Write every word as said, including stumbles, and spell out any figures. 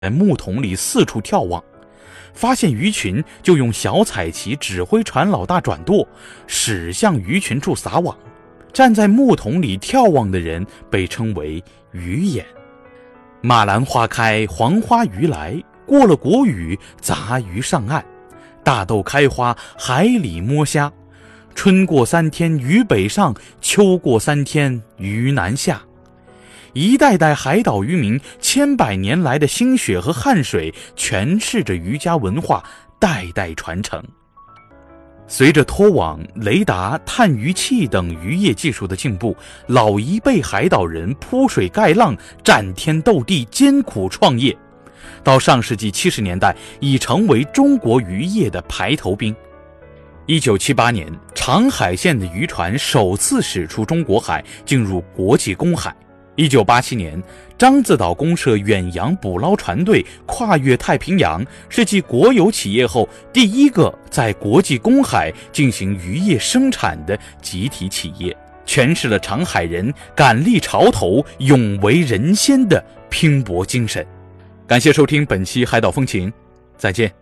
在木桶里四处眺望，发现鱼群就用小彩旗指挥船老大转舵，驶向鱼群处撒网。站在木桶里眺望的人被称为鱼眼。马兰花开，黄花鱼来，过了国语，杂鱼上岸。大豆开花，海里摸虾。春过三天鱼北上，秋过三天鱼南下。一代代海岛渔民千百年来的心血和汗水，诠释着渔家文化，代代传承。随着拖网、雷达、探鱼器等渔业技术的进步，老一辈海岛人铺水盖浪，战天斗地，艰苦创业，到上世纪七十年代已成为中国渔业的排头兵。一九七八年，长海线的渔船首次驶出中国海，进入国际公海。一九八七年，獐子岛公社远洋捕捞船队跨越太平洋，是继国有企业后第一个在国际公海进行渔业生产的集体企业，诠释了长海人敢立潮头、勇为人先的拼搏精神。感谢收听本期海岛风情，再见。